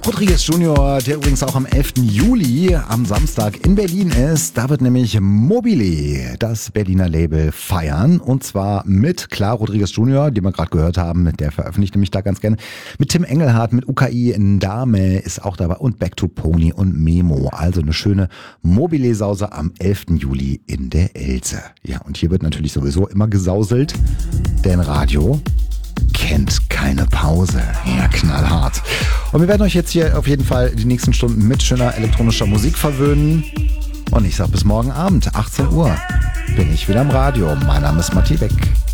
Rodriguez Junior, der übrigens auch am 11. Juli am Samstag in Berlin ist. Da wird nämlich Mobile, das Berliner Label, feiern. Und zwar mit, klar, Rodriguez Junior, den wir gerade gehört haben, der veröffentlicht nämlich da ganz gerne. Mit Tim Engelhardt, mit UKI Ndame ist auch dabei und Back to Pony und Memo. Also eine schöne Mobile-Sause am 11. Juli in der Else. Ja, und hier wird natürlich sowieso immer gesauselt, denn Radio kennt keine Pause. Ja, knallhart. Und wir werden euch jetzt hier auf jeden Fall die nächsten Stunden mit schöner elektronischer Musik verwöhnen. Und ich sag bis morgen Abend, 18 Uhr, bin ich wieder am Radio. Mein Name ist Matti Beck.